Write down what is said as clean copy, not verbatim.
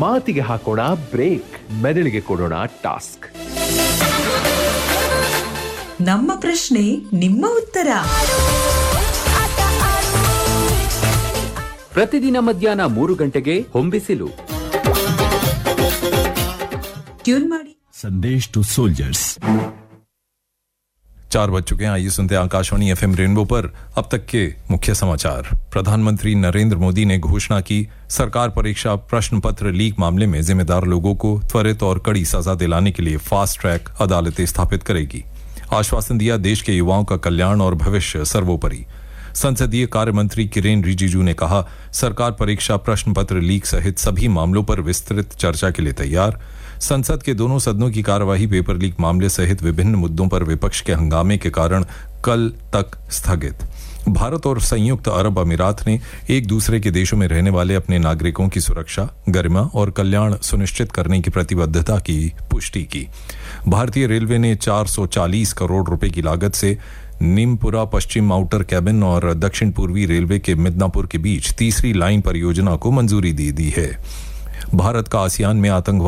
ಮಾತಿಗೆ ಹಾಕೋಣ ಬ್ರೇಕ್, ಮೆದುಳಿಗೆ ಕೊಡೋಣ ಟಾಸ್ಕ್. ನಮ್ಮ ಪ್ರಶ್ನೆ ನಿಮ್ಮ ಉತ್ತರ. ಪ್ರತಿದಿನ ಮಧ್ಯಾಹ್ನ 3 ಗಂಟೆಗೆ ಹೊಂಬಿಸಿಲು. ಟ್ಯೂನ್ ಮಾಡಿ. संदेश टू सोल्जर्स. 4 बज चुके हैं. आइए सुनते हैं आकाशवाणी एफएम रेनबो पर अब तक के मुख्य समाचार. प्रधानमंत्री नरेंद्र मोदी ने घोषणा की, सरकार परीक्षा प्रश्न पत्र लीक मामले में जिम्मेदार लोगों को त्वरित और कड़ी सजा दिलाने के लिए फास्ट ट्रैक अदालतें स्थापित करेगी. आश्वासन दिया, देश के युवाओं का कल्याण और भविष्य सर्वोपरि. संसदीय कार्य मंत्री किरेन रिजिजू ने कहा, सरकार परीक्षा प्रश्न पत्र लीक सहित सभी मामलों पर विस्तृत चर्चा के लिए तैयार. संसद के दोनों सदनों की कार्यवाही पेपर लीक मामले सहित विभिन्न मुद्दों पर विपक्ष के हंगामे के कारण कल तक स्थगित. भारत और संयुक्त अरब अमीरात ने एक दूसरे के देशों में रहने वाले अपने नागरिकों की सुरक्षा, गरिमा और कल्याण सुनिश्चित करने की प्रतिबद्धता की पुष्टि की. भारतीय रेलवे ने 440 करोड़ रुपए की लागत से नीमपुरा पश्चिम आउटर कैबिन और दक्षिण पूर्वी रेलवे के मिदनापुर के बीच तीसरी लाइन परियोजना को मंजूरी दी है. भारत का आसियान में आतंकवाद